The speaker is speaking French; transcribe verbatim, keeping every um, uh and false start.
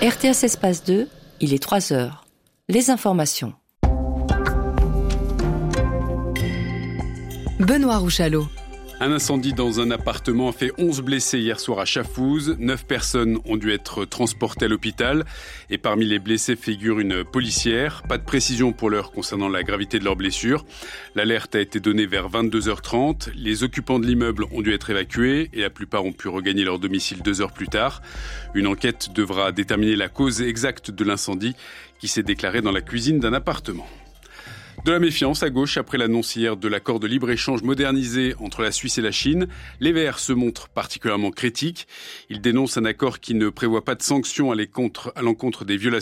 R T S Espace deux, il est trois heures. Les informations. Benoît Rouchalot. Un incendie dans un appartement a fait onze blessés hier soir à Chafouz. Neuf personnes ont dû être transportées à l'hôpital. Et parmi les blessés figure une policière. Pas de précision pour l'heure concernant la gravité de leurs blessures. L'alerte a été donnée vers vingt-deux heures trente. Les occupants de l'immeuble ont dû être évacués et la plupart ont pu regagner leur domicile deux heures plus tard. Une enquête devra déterminer la cause exacte de l'incendie qui s'est déclaré dans la cuisine d'un appartement. De la méfiance à gauche après l'annonce hier de l'accord de libre-échange modernisé entre la Suisse et la Chine. Les Verts se montrent particulièrement critiques. Ils dénoncent un accord qui ne prévoit pas de sanctions à l'encontre des violations